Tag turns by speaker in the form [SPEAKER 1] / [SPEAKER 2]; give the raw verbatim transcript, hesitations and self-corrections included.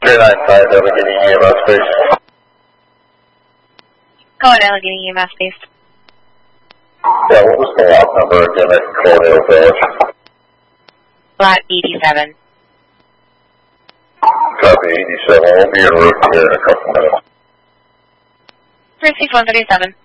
[SPEAKER 1] three nine five, Allegheny E M S base.
[SPEAKER 2] Go ahead, Allegheny E M S base.
[SPEAKER 1] Yeah, what was the lot number again at Colonial Village?
[SPEAKER 2] Lot eighty-seven.
[SPEAKER 1] Copy eighty-seven, we'll be en route here in a couple minutes.
[SPEAKER 2] three six one thirty-seven.